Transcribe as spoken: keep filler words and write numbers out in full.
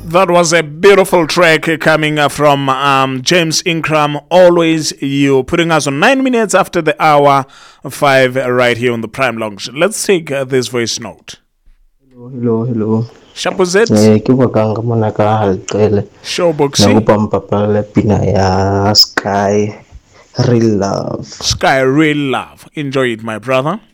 That was a beautiful track coming uh, from um, James Ingram. Always You, putting us on nine minutes after the hour five uh, right here on the Prime Lounge. Let's take uh, this voice note. Hello, hello, hello. Shapuzet. Eh, ke bua ka mona ka Halcele. Showboxy. Na kopa mpapala pina ya Sky Real Love. Sky Real Love. Enjoy it, my brother.